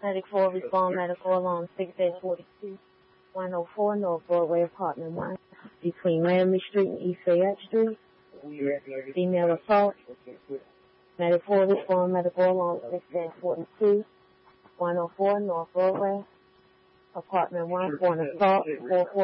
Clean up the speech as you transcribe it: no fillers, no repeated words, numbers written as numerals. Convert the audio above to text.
Medic 4, respond medical along 6-42, 104 North Broadway, apartment 1, between Laramie Street and East Fayette Street. Female assault. Medic 4, respond medical along 6-42, 104 North Broadway, apartment 1, for an assault, 4